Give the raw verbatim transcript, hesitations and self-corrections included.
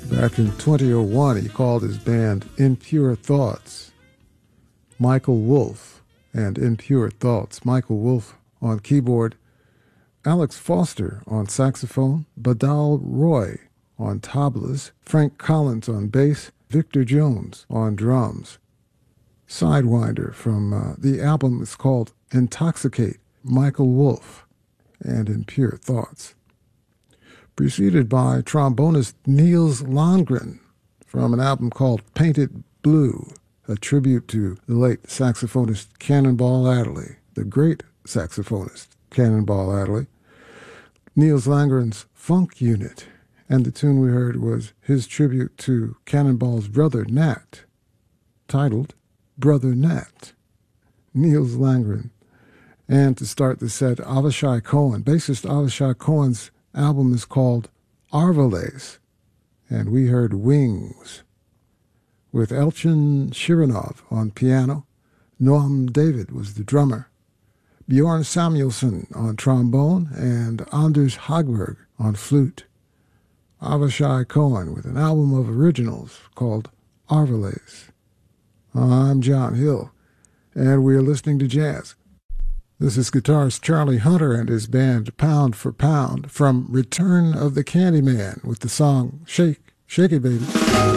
Back in twenty oh one, he called his band Impure Thoughts. Michael Wolff and Impure Thoughts. Michael Wolff on keyboard, Alex Foster on saxophone, Badal Roy on tablas, Frank Collins on bass, Victor Jones on drums. Sidewinder from uh, the album is called Intoxicate, Michael Wolff and Impure Thoughts. Preceded by trombonist Niels Landgren from an album called Painted Blue, a tribute to the late saxophonist Cannonball Adderley, the great saxophonist Cannonball Adderley. Niels Landgren's Funk Unit, and the tune we heard was his tribute to Cannonball's brother Nat, titled Brother Nat. Niels Landgren. And to start the set, Avishai Cohen. Bassist Avishai Cohen's album is called Arvales, and we heard Wings with Elchin Shirinov on piano. Noam David was the drummer. Bjorn Samuelson on trombone and Anders Hagberg on flute. Avishai Cohen with an album of originals called Arvales. I'm John Hill, and we're listening to jazz. This is guitarist Charlie Hunter and his band Pound for Pound from Return of the Candyman with the song Shake, Shake It Baby.